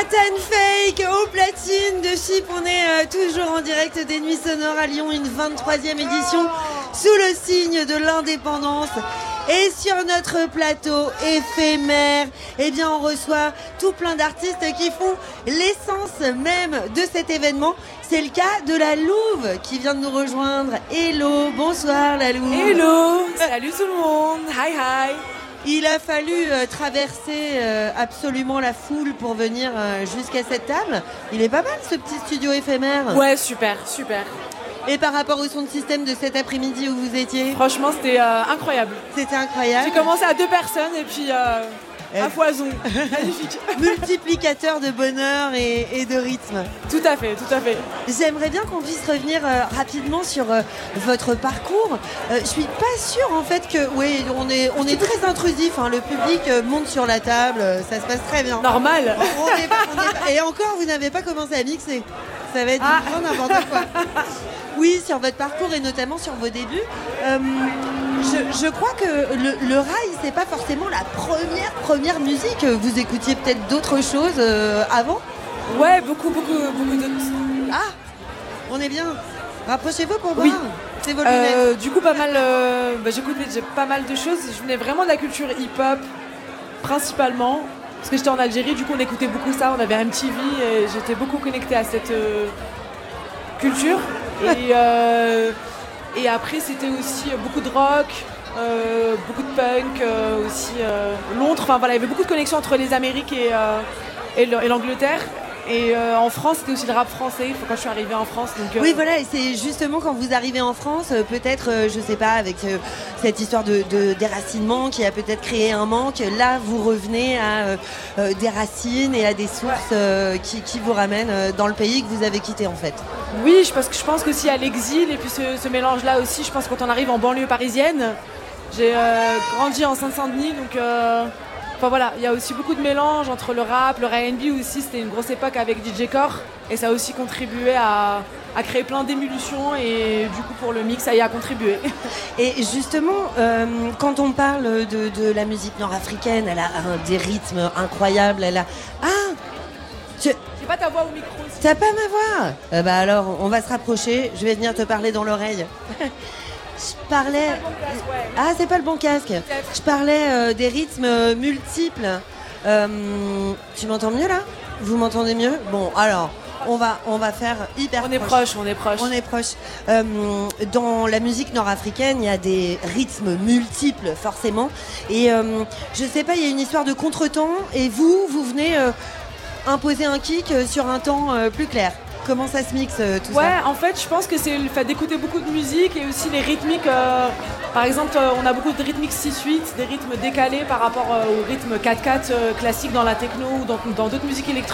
Nathan Fake au platine de Chypre. On est toujours en direct des Nuits Sonores à Lyon, une 23e édition sous le signe de l'indépendance. Et sur notre plateau éphémère, eh bien, on reçoit tout plein d'artistes qui font l'essence même de cet événement. C'est le cas de la Louve qui vient de nous rejoindre. Hello, bonsoir la Louve. Hello, salut tout le monde, hi hi. Il a fallu traverser absolument la foule pour venir jusqu'à cette table. Il est pas mal ce petit studio éphémère. Ouais, super, super. Et par rapport au son de système de cet après-midi où vous étiez? Franchement, c'était incroyable. C'était incroyable. J'ai commencé à 2 personnes et puis à foison. Magnifique. Multiplicateur de bonheur et de rythme. Tout à fait, tout à fait. J'aimerais bien qu'on puisse revenir rapidement sur votre parcours. Je suis pas sûre en fait que... Oui, on est très intrusif. Hein. Le public monte sur la table. Ça se passe très bien. Normal. Et encore, vous n'avez pas commencé à mixer. Ça va être n'importe quoi. Oui, sur votre parcours et notamment sur vos débuts. Je crois que le rail, c'est pas forcément la première musique. Vous écoutiez peut-être d'autres choses avant? Ouais, beaucoup d'autres. Ah, on est bien. Rapprochez-vous pour voir. Oui. C'est vos lunettes. Du coup, pas mal. J'écoutais pas mal de choses. Je venais vraiment de la culture hip-hop, principalement. Parce que j'étais en Algérie, du coup on écoutait beaucoup ça, on avait MTV et j'étais beaucoup connectée à cette culture. Et après c'était aussi beaucoup de rock, beaucoup de punk, aussi Londres. Enfin voilà, il y avait beaucoup de connexions entre les Amériques et l'Angleterre. Et en France, c'était aussi le rap français quand je suis arrivée en France. Donc, oui, voilà, et c'est justement quand vous arrivez en France, peut-être, je sais pas, avec cette histoire de déracinement qui a peut-être créé un manque, là, vous revenez à des racines et à des sources qui vous ramènent dans le pays que vous avez quitté, en fait. Oui, je pense que s'il y a l'exil et puis ce mélange-là aussi, je pense quand on arrive en banlieue parisienne, j'ai grandi en Seine-Saint-Denis, donc... Enfin voilà, il y a aussi beaucoup de mélange entre le rap, le R&B aussi, c'était une grosse époque avec DJ Core et ça a aussi contribué à créer plein d'émulsions et du coup pour le mix ça y a contribué. Et justement, quand on parle de la musique nord-africaine, elle a des rythmes incroyables, elle a... Ah, j'ai pas ta voix au micro aussi. T'as pas ma voix? Bah alors, on va se rapprocher, je vais venir te parler dans l'oreille. Je parlais... Ah, c'est pas le bon casque. Je parlais des rythmes multiples. Tu m'entends mieux là? Vous m'entendez mieux? Bon, alors, on va faire hyper proche. On est proche. Dans la musique nord-africaine, il y a des rythmes multiples, forcément. Et je sais pas, il y a une histoire de contretemps. Et vous venez imposer un kick sur un temps plus clair. Comment ça se mixe tout ça? Ouais, en fait, je pense que c'est le fait d'écouter beaucoup de musique et aussi les rythmiques. Par exemple, on a beaucoup de rythmiques 6/8, des rythmes décalés par rapport au rythme 4/4 classique dans la techno ou dans d'autres musiques électroniques.